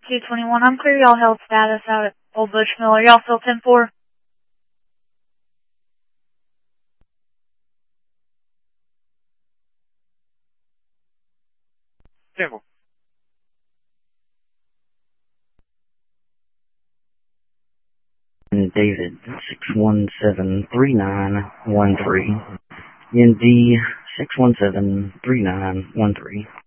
221. I'm clear. Y'all held status out at Old Bush Mill. Are y'all still 10-4? Careful. David 6173913. ND 6173913.